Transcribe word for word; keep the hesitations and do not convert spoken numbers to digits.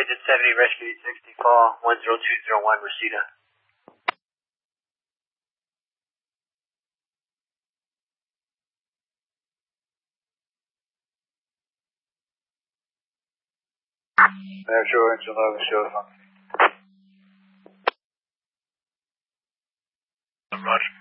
Agent seventy, Rescue eight sixty, call one zero two zero one, Reseda. Natural engine eleven shows on. Roger.